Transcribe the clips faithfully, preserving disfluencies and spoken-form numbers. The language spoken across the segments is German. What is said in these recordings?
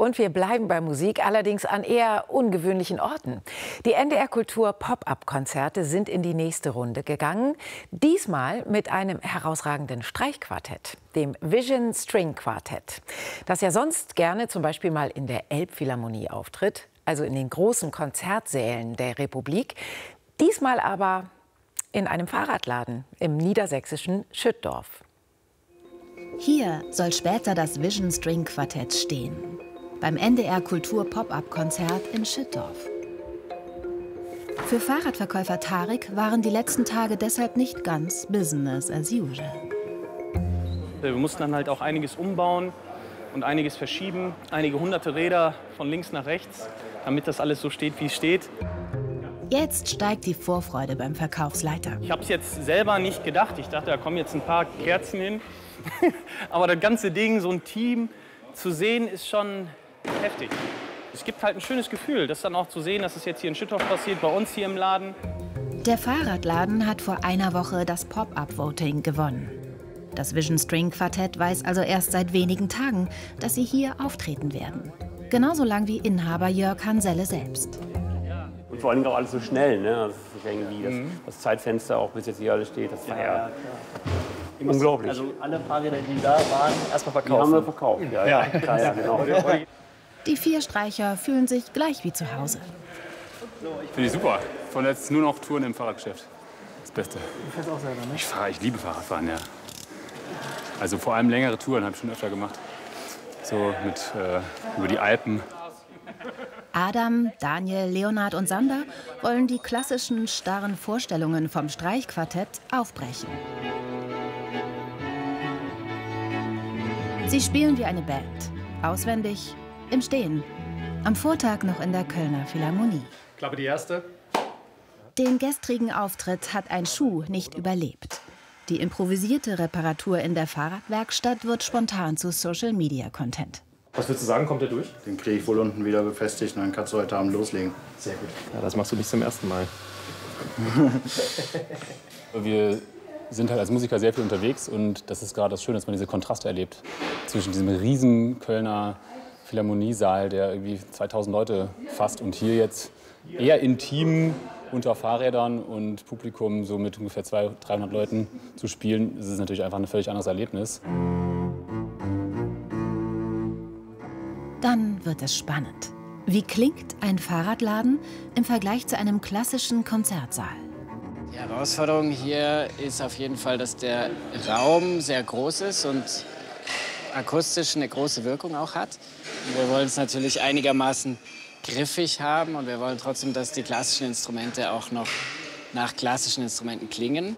Und wir bleiben bei Musik, allerdings an eher ungewöhnlichen Orten. Die N D R Kultur Pop-up-Konzerte sind in die nächste Runde gegangen. Diesmal mit einem herausragenden Streichquartett, dem Vision String Quartett, das ja sonst gerne zum Beispiel mal in der Elbphilharmonie auftritt, also in den großen Konzertsälen der Republik. Diesmal aber in einem Fahrradladen im niedersächsischen Schüttdorf. Hier soll später das Vision String Quartett stehen. Beim N D R Kultur Pop-up-Konzert in Schüttdorf. Für Fahrradverkäufer Tarek waren die letzten Tage deshalb nicht ganz Business as usual. Wir mussten dann halt auch einiges umbauen und einiges verschieben. Einige hunderte Räder von links nach rechts, damit das alles so steht, wie es steht. Jetzt steigt die Vorfreude beim Verkaufsleiter. Ich habe es jetzt selber nicht gedacht. Ich dachte, da kommen jetzt ein paar Kerzen hin. Aber das ganze Ding, so ein Team zu sehen, ist schon heftig. Es gibt halt ein schönes Gefühl, das dann auch zu sehen, dass es jetzt hier in Schüttdorf passiert, bei uns hier im Laden. Der Fahrradladen hat vor einer Woche das Pop-up-Voting gewonnen. Das Vision String Quartett weiß also erst seit wenigen Tagen, dass sie hier auftreten werden. Genauso lang wie Inhaber Jörg Hanselle selbst. Und vor allem auch alles so schnell, ne? Das ist irgendwie das, Mhm. das Zeitfenster, auch bis jetzt hier alles steht, das war ja, Ja, unglaublich. Also alle Fahrräder, die da waren, erstmal Die haben verkaufen. wir verkauft, ja, ja. ja, ja genau. Die vier Streicher fühlen sich gleich wie zu Hause. Finde ich super. Von jetzt nur noch Touren im Fahrradgeschäft. Das Beste. Du fährst auch selber, ne? Ich fahre, ich liebe Fahrradfahren, ja. Also vor allem längere Touren habe ich schon öfter gemacht. So mit äh, über die Alpen. Adam, Daniel, Leonhard und Sander wollen die klassischen, starren Vorstellungen vom Streichquartett aufbrechen. Sie spielen wie eine Band, auswendig, im Stehen. Am Vortag noch in der Kölner Philharmonie. Klappe die erste. Den gestrigen Auftritt hat ein Schuh nicht überlebt. Die improvisierte Reparatur in der Fahrradwerkstatt wird spontan zu Social-Media-Content. Was würdest du sagen, kommt er durch? Den kriege ich wohl unten wieder befestigt und dann kannst du heute Abend loslegen. Sehr gut. Ja, das machst du nicht zum ersten Mal. Wir sind halt als Musiker sehr viel unterwegs und das ist gerade das Schöne, dass man diese Kontraste erlebt. Zwischen diesem riesen Kölner Philharmoniesaal, der irgendwie zweitausend Leute fasst und hier jetzt eher intim unter Fahrrädern und Publikum so mit ungefähr zweihundert, dreihundert Leuten zu spielen. Das ist natürlich einfach ein völlig anderes Erlebnis. Dann wird es spannend. Wie klingt ein Fahrradladen im Vergleich zu einem klassischen Konzertsaal? Die Herausforderung hier ist auf jeden Fall, dass der Raum sehr groß ist und akustisch eine große Wirkung auch hat. Wir wollen es natürlich einigermaßen griffig haben und wir wollen trotzdem, dass die klassischen Instrumente auch noch nach klassischen Instrumenten klingen.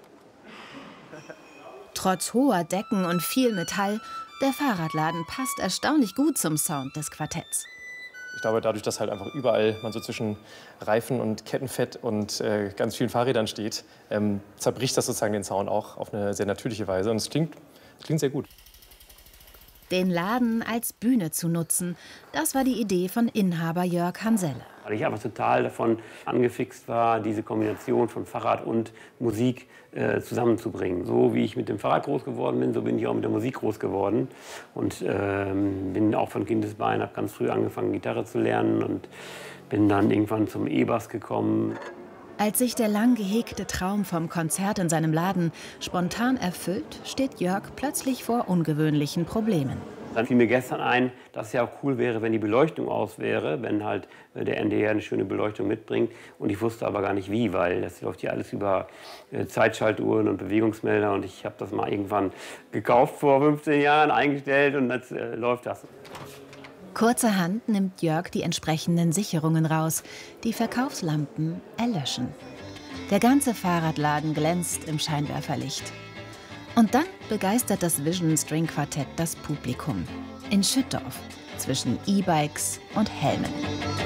Trotz hoher Decken und viel Metall, der Fahrradladen passt erstaunlich gut zum Sound des Quartetts. Ich glaube, dadurch, dass halt einfach überall man so zwischen Reifen und Kettenfett und äh, ganz vielen Fahrrädern steht, ähm, zerbricht das sozusagen den Sound auch auf eine sehr natürliche Weise. Und es klingt, es klingt sehr gut. Den Laden als Bühne zu nutzen, das war die Idee von Inhaber Jörg Hanselle. Weil ich einfach total davon angefixt war, diese Kombination von Fahrrad und Musik äh, zusammenzubringen. So wie ich mit dem Fahrrad groß geworden bin, so bin ich auch mit der Musik groß geworden. Und ähm, bin auch von Kindesbein, habe ganz früh angefangen, Gitarre zu lernen und bin dann irgendwann zum E-Bass gekommen. Als sich der lang gehegte Traum vom Konzert in seinem Laden spontan erfüllt, steht Jörg plötzlich vor ungewöhnlichen Problemen. Dann fiel mir gestern ein, dass es ja auch cool wäre, wenn die Beleuchtung aus wäre, wenn halt der N D R eine schöne Beleuchtung mitbringt. Und ich wusste aber gar nicht wie, weil das läuft ja alles über Zeitschaltuhren und Bewegungsmelder. Und ich habe das mal irgendwann gekauft vor fünfzehn Jahren, eingestellt und jetzt äh, läuft das. Kurzerhand nimmt Jörg die entsprechenden Sicherungen raus. Die Verkaufslampen erlöschen. Der ganze Fahrradladen glänzt im Scheinwerferlicht. Und dann begeistert das Vision String Quartett das Publikum. In Schüttdorf, zwischen E-Bikes und Helmen.